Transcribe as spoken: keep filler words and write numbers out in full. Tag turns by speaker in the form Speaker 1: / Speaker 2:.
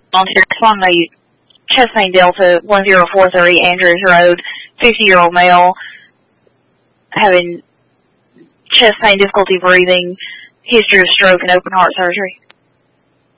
Speaker 1: volunteer responding to chest pain Delta one zero four three Andrews Road, fifty-year-old male, having chest pain, difficulty breathing, history of stroke and open heart surgery.